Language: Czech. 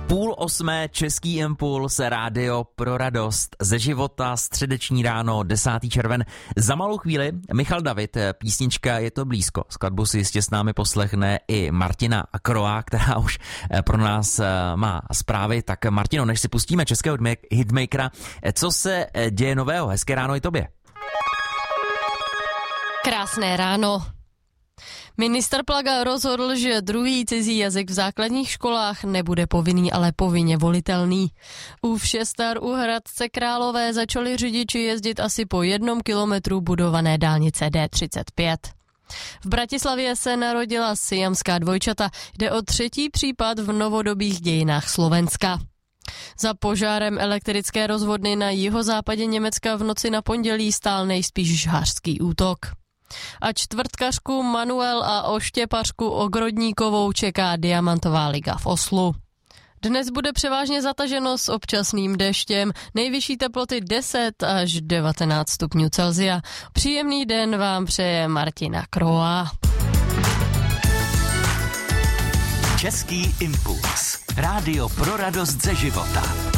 7:30 Český impuls, rádio pro radost ze života, středeční ráno, 10. červen. Za malou chvíli Michal David, písnička Je to blízko. Skladbu si jistě s námi poslechne i Martina Kroa, která už pro nás má zprávy. Tak Martino, než si pustíme českého hitmakera, co se děje nového? Hezké ráno i tobě. Krásné ráno. Ministr Plaga rozhodl, že druhý cizí jazyk v základních školách nebude povinný, ale povinně volitelný. U vše star u Hradce Králové začali řidiči jezdit asi po 1 kilometru budované dálnice D35. V Bratislavě se narodila siamská dvojčata. Jde o 3. případ v novodobých dějinách Slovenska. Za požárem elektrické rozvodny na jihozápadě Německa v noci na pondělí stál nejspíš žhářský útok. A čtvrtkařku Manuel a oštěpařku Ogrodníkovou čeká Diamantová liga v Oslu. Dnes bude převážně zataženo s občasným deštěm, nejvyšší teploty 10 až 19 stupňů Celsia. Příjemný den vám přeje Martina Kroa. Český impuls. Rádio pro radost ze života.